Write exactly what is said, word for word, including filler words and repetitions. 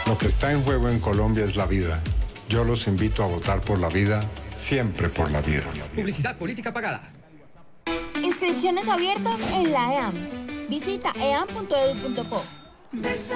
Lo que está en juego en Colombia es la vida. Yo los invito a votar por la vida, siempre por la vida. Publicidad política pagada. Inscripciones abiertas en la E A M. Visita e a m punto e d u punto co.